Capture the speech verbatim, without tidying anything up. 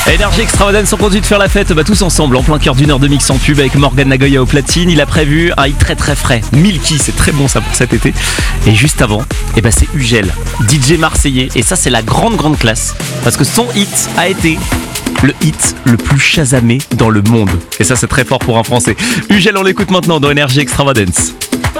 Énergie Extravagance, on continue de faire la fête bah, tous ensemble en plein cœur d'une heure de mix en pub avec Morgan Nagoya au platine. Il a prévu un hit très très frais, Milky, c'est très bon ça pour cet été. Et juste avant, eh ben, c'est Ugel, D J marseillais. Et ça c'est la grande grande classe parce que son hit a été le hit le plus chasamé dans le monde. Et ça c'est très fort pour un français. Ugel, on l'écoute maintenant dans Énergie Extravagance.